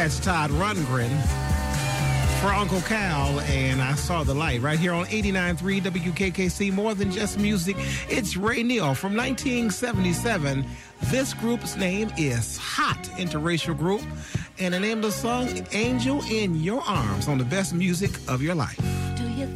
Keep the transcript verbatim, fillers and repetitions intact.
That's Todd Rundgren for Uncle Cal, and I Saw the Light right here on eighty-nine point three W K K C. More than just music, it's Ray Neal from nineteen seventy-seven. This group's name is Hot, interracial group, and the name of the song, Angel in Your Arms, on the best music of your life.